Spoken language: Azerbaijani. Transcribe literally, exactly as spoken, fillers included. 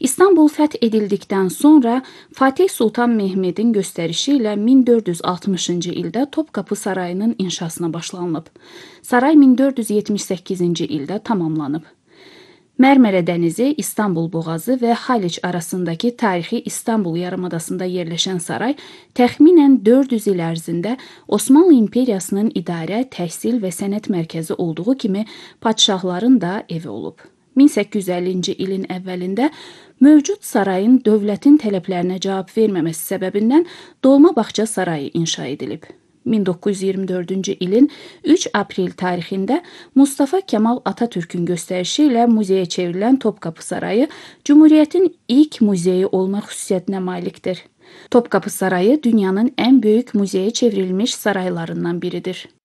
İstanbul fəth edildikdən sonra Fatih Sultan Mehmedin göstərişi ilə min dörd yüz altmışıncı ildə Topkapı Sarayının inşasına başlanılıb. Saray min dörd yüz yetmiş səkkizinci ildə tamamlanıb. Mərmərə dənizi, İstanbul boğazı və Haliç arasındakı tarixi İstanbul yarımadasında yerləşən saray təxminən dörd yüz il ərzində Osmanlı İmperiyasının idarə, təhsil və sənət mərkəzi olduğu kimi padşahların da evi olub. min səkkiz yüz əllinci ilin əvvəlində mövcud sarayın dövlətin tələblərinə cavab verməməsi səbəbindən Dolma Bağça Sarayı inşa edilib. min doqquz yüz iyirmi dördüncü ilin üç aprel tarixində Mustafa Kemal Atatürk'ün göstərişi ilə muzeyə çevrilən Topkapı Sarayı Cumhuriyyətin ilk muzeyi olmaq xüsusiyyətinə malikdir. Topkapı Sarayı dünyanın ən böyük muzeyə çevrilmiş saraylarından biridir.